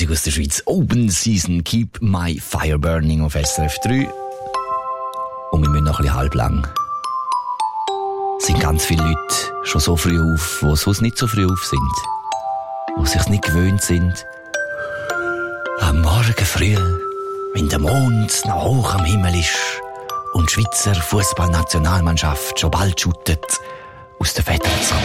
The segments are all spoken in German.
Musik aus der Schweiz. Open Season, Keep My Fire Burning auf SRF 3. Und wir müssen noch ein bisschen halblang. Es sind ganz viele Leute schon so früh auf, die sonst nicht so früh auf sind. Die sich nicht gewöhnt sind. Am Morgen früh, wenn der Mond noch hoch am Himmel ist und die Schweizer Fußballnationalmannschaft schon bald shootet aus der Federzone.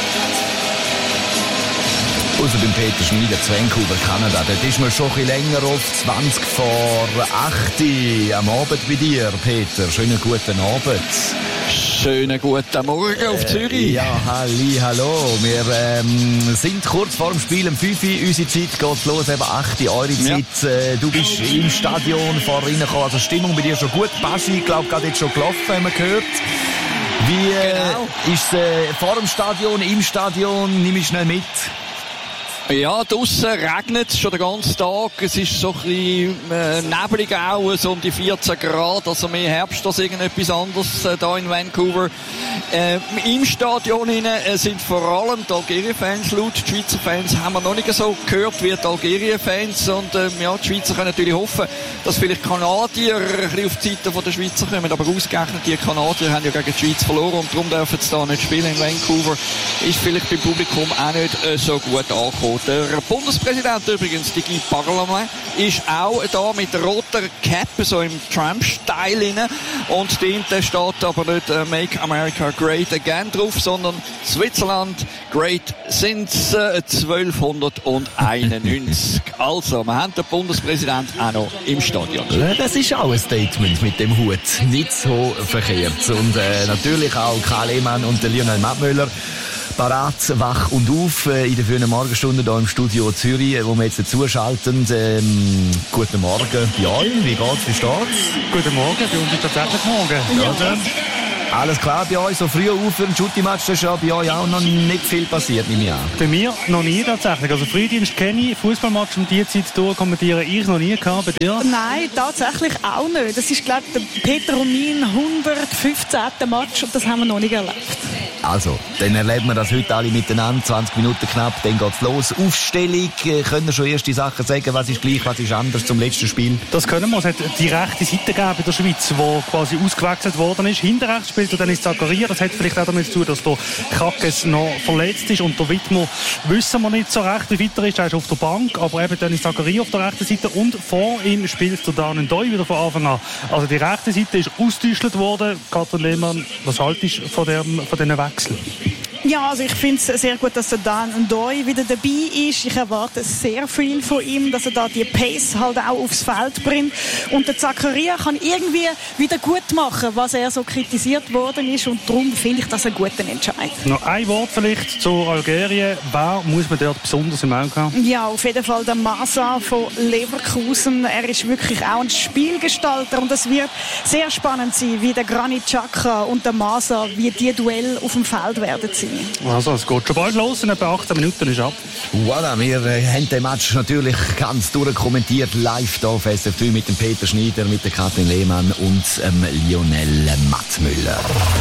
Außer beim Peter Schneider zu Vancouver, Kanada. Dort ist man schon ein bisschen länger auf 20 vor 8 am Abend bei dir, Peter. Schönen guten Abend. Schönen guten Morgen auf Zürich. Ja, hallo. Wir sind kurz vor dem Spiel um 5 Uhr. Unsere Zeit geht los, eben 8 Uhr, eure Zeit. Du bist im Stadion vorhin gekommen. Also Stimmung bei dir schon gut. Basi, ich glaube, gerade jetzt schon gelaufen, haben wir gehört. Wie ist es vor dem Stadion, im Stadion? Nimm mich schnell mit. Ja, draussen regnet es schon den ganzen Tag. Es ist so ein bisschen neblig auch, so um die 14 Grad. Also mehr Herbst als irgendetwas anderes da in Vancouver. Im Stadion sind vor allem die Algerien-Fans laut. Die Schweizer Fans haben wir noch nicht so gehört wie die Algerien-Fans. Und die Schweizer können natürlich hoffen, dass vielleicht Kanadier ein bisschen auf die Seite der Schweizer kommen. Aber ausgerechnet, die Kanadier haben ja gegen die Schweiz verloren und darum dürfen sie da nicht spielen in Vancouver. Ist vielleicht beim Publikum auch nicht so gut angekommen. Der Bundespräsident übrigens, die Guy Parmelin, ist auch da mit roter Cap, so im Trump-Style. Und dahinter steht aber nicht Make America Great Again drauf, sondern Switzerland Great since 1291. Also, wir haben den Bundespräsident auch noch im Stadion. Das ist auch ein Statement mit dem Hut. Nicht so verkehrt. Und natürlich auch Karl Lehmann und Lionel Mattmüller. Parat, wach und auf in der frühen Morgenstunde hier im Studio Zürich, wo wir jetzt zuschalten. Guten Morgen bei euch. Wie geht's? Wie steht's? Guten Morgen, bei uns ist tatsächlich morgen. Ja. Alles klar bei euch? So früh auf für ein Shooting-Match, das ist ja bei euch auch noch nicht viel passiert, nehme ich an. Bei mir noch nie tatsächlich. Also Frühdienst kenne ich, Fußballmatch um diese Zeit kommentiere ich noch nie gehabt. Bei dir? Nein, tatsächlich auch nicht. Das ist, glaube ich, der Peter und mein 115. Match und das haben wir noch nicht erlebt. Also, dann erleben wir das heute alle miteinander, 20 Minuten knapp, dann geht's los. Aufstellung, können wir schon erste Sachen sagen, was ist gleich, was ist anders zum letzten Spiel? Das können wir. Es hat die rechte Seite gegeben in der Schweiz, die quasi ausgewechselt worden ist. Hinter rechts spielt Dennis Zakaria. Das hat vielleicht auch damit zu tun, dass der Kackes noch verletzt ist und der Wittmer wissen wir nicht so recht, wie weit er ist. Er ist auf der Bank, aber eben Dennis Zakaria auf der rechten Seite und vor ihm spielt der Dan Ndoi wieder von Anfang an. Also die rechte Seite ist ausgetäuscht worden. Katrin Lehmann, was haltest du von diesen Wechseln? Ja, also ich finde es sehr gut, dass der Dan Ndoi wieder dabei ist. Ich erwarte sehr viel von ihm, dass er da die Pace halt auch aufs Feld bringt. Und der Zakaria kann irgendwie wieder gut machen, was er so kritisiert worden ist. Und darum finde ich das einen guten Entscheid. Noch ein Wort vielleicht zu Algerien. Wer muss man dort besonders im Auge haben? Ja, auf jeden Fall der Massa von Leverkusen. Er ist wirklich auch ein Spielgestalter. Und es wird sehr spannend sein, wie der Granit Xhaka und der Massa, wie die Duell auf dem Feld werden sein. Also, es geht schon bald los, in etwa 18 Minuten ist ab. Voilà, wir haben den Match natürlich ganz durchkommentiert, live hier auf SF3 mit dem Peter Schneider, mit der Katrin Lehmann und Lionel Mattmüller.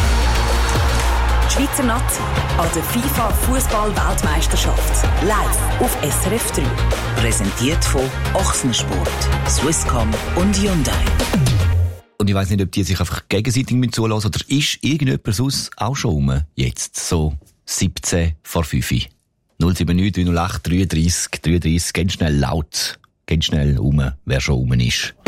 Die Schweizer Nazi an der FIFA-Fußball-Weltmeisterschaft. Live auf SRF 3. Präsentiert von Ochsensport, Swisscom und Hyundai. Und ich weiss nicht, ob die sich einfach gegenseitig zulassen oder ist irgendjemand sonst auch schon rum? Jetzt, so 17 vor 5. 079 308 33 33, ganz schnell laut, ganz schnell rum, wer schon rum ist.